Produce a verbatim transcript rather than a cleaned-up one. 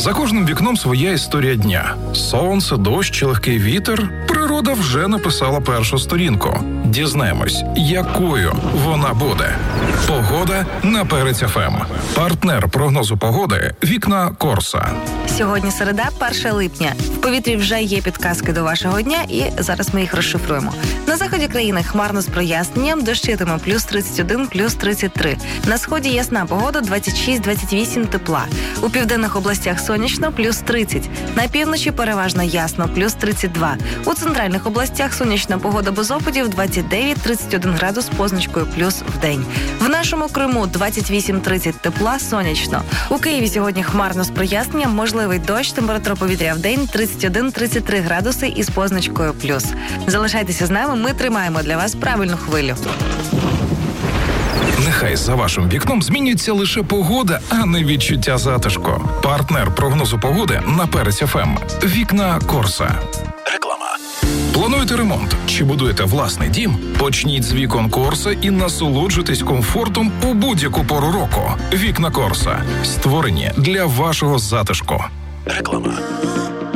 За кожним вікном своя історія дня. Сонце, дощ чи легкий вітер. Природа вже написала першу сторінку. Дізнаємось, якою вона буде. Погода на Перець еф ем. Партнер прогнозу погоди «Вікна Корса». Сьогодні середа, перше липня. В повітрі вже є підказки до вашого дня, і зараз ми їх розшифруємо. На заході країни хмарно з проясненням, дощитиме плюс тридцять один, плюс тридцять три. На сході ясна погода, двадцять шість - двадцять вісім тепла. У південних областях сонячно, плюс тридцять. На півночі переважно ясно, плюс тридцять два. У центральних областях сонячна погода без опадів, двадцять дев'ять - тридцять один градус з позначкою плюс в день. В нашому Криму двадцять вісім - тридцять тепла, сонячно. У Києві сьогодні хмарно з проясненням, можливий дощ, температура повітря в день тридцять один - тридцять три градуси із позначкою плюс. Залишайтеся з нами, ми тримаємо для вас правильну хвилю. Нехай за вашим вікном змінюється лише погода, а не відчуття затишку. Партнер прогнозу погоди на Перець еф ем. «Вікна Корса». Реклама. Плануєте ремонт чи будуєте власний дім? Почніть з вікон Корса і насолоджуйтесь комфортом у будь-яку пору року. «Вікна Корса» створені для вашого затишку. Реклама.